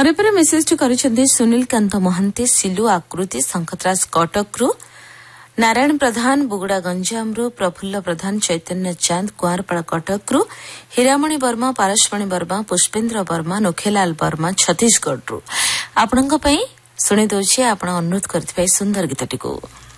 ପରେ ପରେ ମେସେଜଟି କରିଛନ୍ତି ସୁନୀଲ କାନ୍ତ ମହାନ୍ତି, ସିଲୁ ଆକୃତି, ଶଙ୍ଖତ୍ରାସ କଟକରୁ, ନାରାୟଣ ପ୍ରଧାନ ବୁଗୁଡା ଗଞ୍ଜାମରୁ, ପ୍ରଫୁଲ୍ଲ ପ୍ରଧାନ ଚୈତନ୍ୟ ଚାନ୍ଦ କୁଆଁରପାଳ କଟକରୁ, ହୀରାମଣି ବର୍ମା, ପାରସମଣି ବର୍ମା, ପୁଷ୍ପେନ୍ଦ୍ର ବର୍ମା, ନୋଖେଲାଲ ବର୍ମା ଛତିଶଗଡ଼ରୁ। ଆପଣଙ୍କ ପାଇଁ ଶୁଣି ଦେଉଛି ଆପଣ ଅନୁରୋଧ କରିଥିବା ସୁନ୍ଦର ଗୀତଟିକୁ।